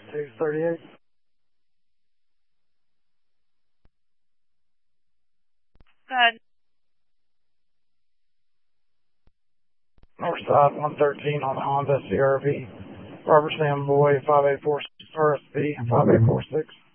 238. Good. North side 113 on Honda CRV. Robert Sam Boy 584 RSP 5846.